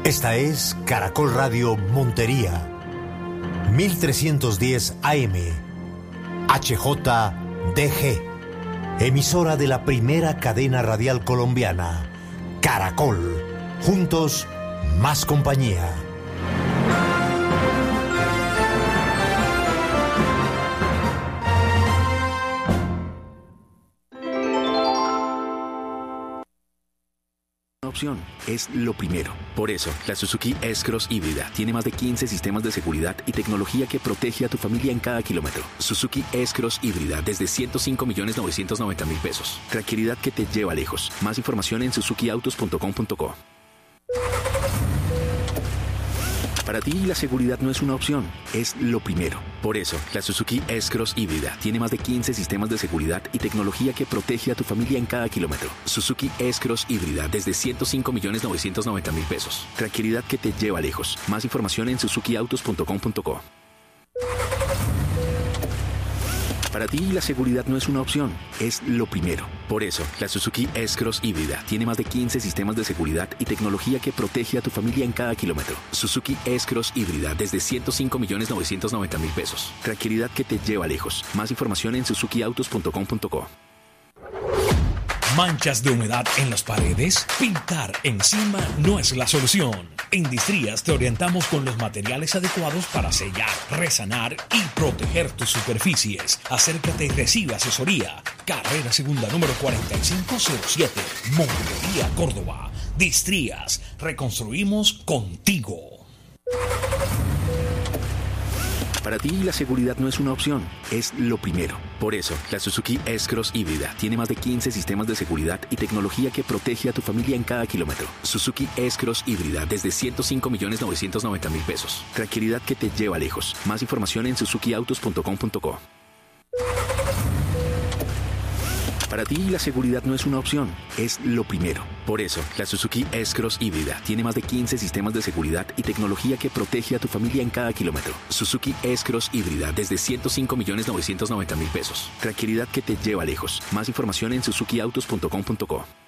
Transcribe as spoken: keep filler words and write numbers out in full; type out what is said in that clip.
Esta es Caracol Radio Montería, mil trescientos diez A M, H J D G, emisora de la primera cadena radial colombiana, Caracol. Juntos, más compañía. Opción es lo primero. Por eso, la Suzuki S-Cross híbrida tiene más de quince sistemas de seguridad y tecnología que protege a tu familia en cada kilómetro. Suzuki S-Cross híbrida desde ciento cinco millones novecientos noventa mil pesos. Tranquilidad que te lleva lejos. Más información en suzuki autos punto com punto co. Para ti, la seguridad no es una opción, es lo primero. Por eso, la Suzuki S-Cross híbrida tiene más de quince sistemas de seguridad y tecnología que protege a tu familia en cada kilómetro. Suzuki S-Cross híbrida desde ciento cinco millones novecientos noventa mil pesos. Tranquilidad que te lleva lejos. Más información en suzuki autos punto com punto co. Para ti, la seguridad no es una opción, es lo primero. Por eso, la Suzuki S-Cross híbrida tiene más de quince sistemas de seguridad y tecnología que protege a tu familia en cada kilómetro. Suzuki S-Cross híbrida desde ciento cinco millones novecientos noventa mil pesos. Tranquilidad que te lleva lejos. Más información en suzuki autos punto com punto co. ¿Manchas de humedad en las paredes? Pintar encima no es la solución. En Distrías te orientamos con los materiales adecuados para sellar, resanar y proteger tus superficies. Acércate y recibe asesoría. Carrera Segunda número cuarenta y cinco cero siete, Montería, Córdoba. Distrías, reconstruimos contigo. Para ti, la seguridad no es una opción, es lo primero. Por eso, la Suzuki S-Cross híbrida tiene más de quince sistemas de seguridad y tecnología que protege a tu familia en cada kilómetro. Suzuki S-Cross híbrida desde ciento cinco millones novecientos noventa mil pesos. Tranquilidad que te lleva lejos. Más información en suzuki autos punto com punto co. Para ti, la seguridad no es una opción, es lo primero. Por eso, la Suzuki S-Cross híbrida tiene más de quince sistemas de seguridad y tecnología que protege a tu familia en cada kilómetro. Suzuki S-Cross híbrida desde ciento cinco millones novecientos noventa mil pesos. Tranquilidad que te lleva lejos. Más información en suzuki autos punto com punto co.